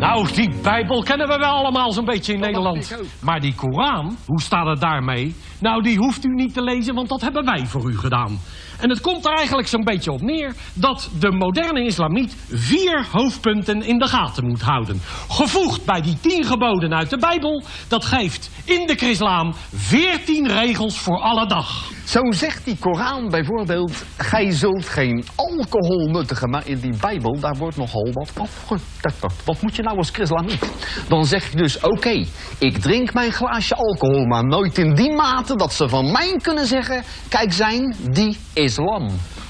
Nou, die Bijbel kennen we wel allemaal zo'n beetje in Nederland. Maar die Koran, hoe staat het daarmee? Nou, die hoeft u niet te lezen, want dat hebben wij voor u gedaan. En het komt er eigenlijk zo'n beetje op neer dat de moderne islamiet 4 hoofdpunten in de gaten moet houden. Gevoegd bij die 10 geboden uit de Bijbel, dat geeft in de Chrislaam 14 regels voor alle dag. Zo zegt die Koran bijvoorbeeld, gij zult geen alcohol nuttigen. Maar in die Bijbel, daar wordt nogal wat afgetetterd. Wat moet je nou als chrislamiet? Dan zeg je dus, oké, ik drink mijn glaasje alcohol, maar nooit in die mate dat ze van mij kunnen zeggen, kijk zijn, die islam.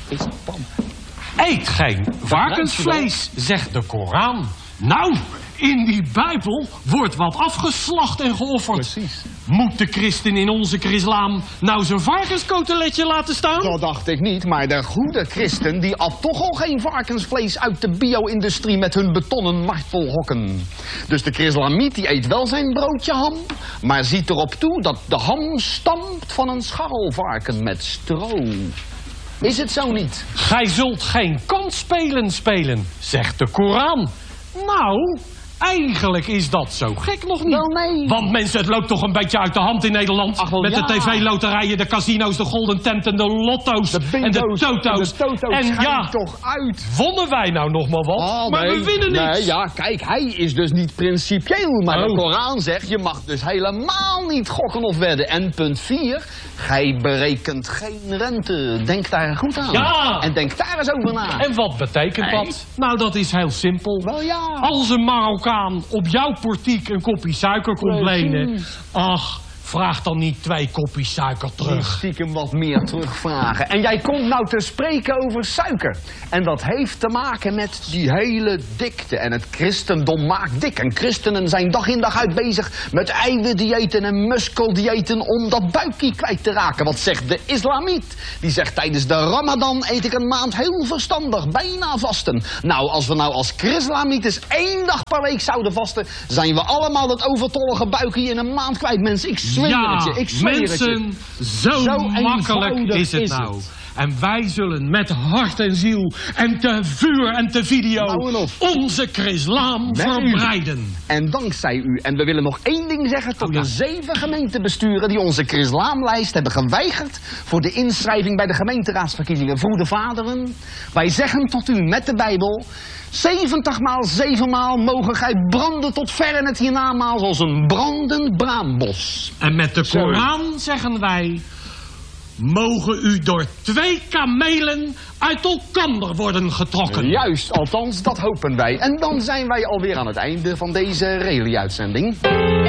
Eet geen varkensvlees, zegt de Koran. Nou, in die Bijbel wordt wat afgeslacht en geofferd. Precies. Moet de christen in onze chrislaam nou zijn varkenskoteletje laten staan? Dat dacht ik niet, maar de goede christen die at toch al geen varkensvlees uit de bio-industrie met hun betonnen martelhokken. Dus de chrislamiet die eet wel zijn broodje ham, maar ziet erop toe dat de ham stamt van een scharrelvarken met stro. Is het zo niet? Gij zult geen kansspelen spelen, zegt de Koran. Nou, eigenlijk is dat zo gek nog niet. Wel, nee. Want mensen, het loopt toch een beetje uit de hand in Nederland. Ach, wel, met ja. de tv-loterijen, de casino's, de golden tent en de lotto's. De bingo's, en de toto's. De toto's en ja, toch uit. wonnen wij nou nog maar wat? Oh, maar nee, we winnen niks. Nee, ja, kijk, hij is dus niet principieel. Maar de Oh. Koran zegt, je mag dus helemaal niet gokken of wedden. En punt 4, gij berekent geen rente. Denk daar goed aan. Ja. En denk daar eens over na. En wat betekent dat? Nou, dat is heel simpel. Wel ja. Als een Marokkaan op jouw portiek een kopje suiker komt lenen, ach, vraag dan niet 2 kopjes suiker terug. Stiekem wat meer terugvragen. En jij komt nou te spreken over suiker. En dat heeft te maken met die hele dikte. En het christendom maakt dik. En christenen zijn dag in dag uit bezig met eiwitdiëten en muskeldiëten om dat buikje kwijt te raken. Wat zegt de islamiet? Die zegt tijdens de Ramadan eet ik een maand heel verstandig, bijna vasten. Nou, als we nou als chrislamieters 1 dag per week zouden vasten, zijn we allemaal dat overtollige buikje in een maand kwijt, mensen. Ik zweer het je, ik zweer mensen, het je. zo makkelijk eenvoudig is het nou. En wij zullen met hart en ziel en te vuur en te video Nou en of. onze chrislaam Met verbreiden. En dankzij u. En we willen nog 1 ding zeggen tot de 7 gemeentebesturen die onze chrislaamlijst hebben geweigerd voor de inschrijving bij de gemeenteraadsverkiezingen. Vroede vaderen, wij zeggen tot u met de Bijbel, 70 maal 7 maal mogen gij branden tot ver in het hiernamaals als een brandend braambos. En met de Koran zeggen wij, mogen u door 2 kamelen uit elkander worden getrokken. Juist, althans dat hopen wij. En dan zijn wij alweer aan het einde van deze rally-uitzending.